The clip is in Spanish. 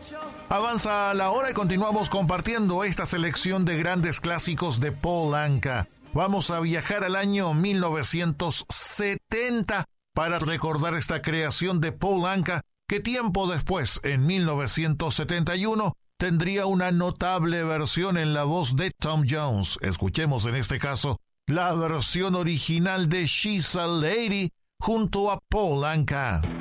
Avanza la hora y continuamos compartiendo esta selección de grandes clásicos de Paul Anka. Vamos a viajar al año 1970 para recordar esta creación de Paul Anka, que tiempo después, en 1971, tendría una notable versión en la voz de Tom Jones. Escuchemos en este caso la versión original de She's a Lady junto a Paul Anka.